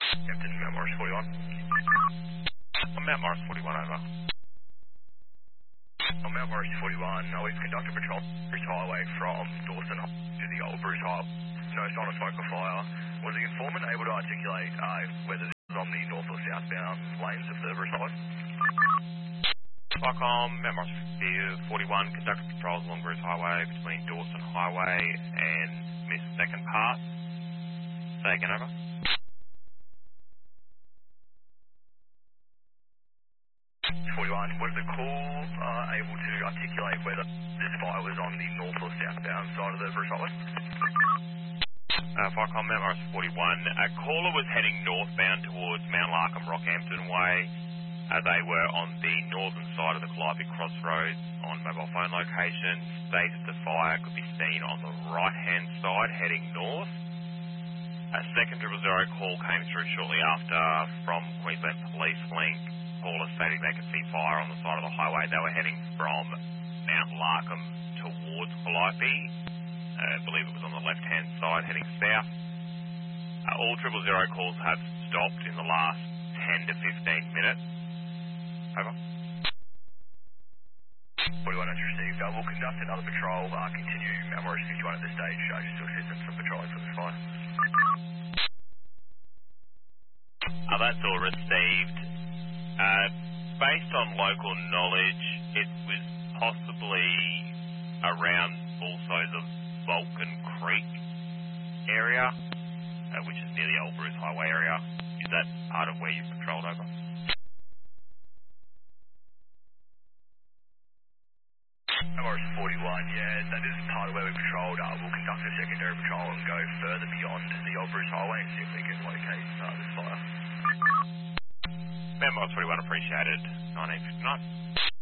Captain Mount Morris 41. I'm Mount Morris 41 over. On Mount Morris 41, we've conducted patrol Bruce Highway from Dawson to the Old Bruce Highway. No sign of smoke or fire. Was the informant able to articulate whether this was on the north or southbound lanes of the Bruce Highway? Stockholm, Mount Morris 41, conducted patrols along Bruce Highway between Dawson Highway and Smith Second Part. Say again over. 41, was the call able to articulate whether this fire was on the north or southbound side of the Bruce Highway? Stockholm, Mount Morris 41. A caller was heading northbound towards Mount Larkham, Rockhampton Way. They were on the northern side of the Calliope Crossroads on mobile phone location. Stated the fire could be seen on the right-hand side heading north. A second 000 call came through shortly after from Queensland Police Link. Callers stating they could see fire on the side of the highway. They were heading from Mount Larkham towards Calliope. I believe it was on the left-hand side heading south. All 000 calls have stopped in the last 10 to 15 minutes. Over. 41 has received. We'll conduct another patrol, continue Mount Morris 51 at this stage, just to assist in some patrolling for this fire. That's all received. Based on local knowledge, it was possibly around also the Vulcan Creek area, which is near the Old Bruce Highway area. Is that part of where you've patrolled over? Morris 41, yeah, that is part of where we patrolled. We'll conduct a secondary patrol and go further beyond the Old Bruce Highway and see if we can locate this fire. Mount Morris 41 appreciated. 1959.